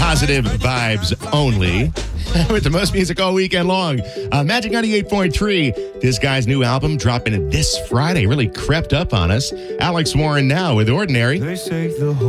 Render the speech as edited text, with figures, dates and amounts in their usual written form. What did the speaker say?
positive vibes only. With the most music all weekend long. Magic 98.3. This guy's new album dropping this Friday really crept up on us. Alex Warren now with Ordinary. They say the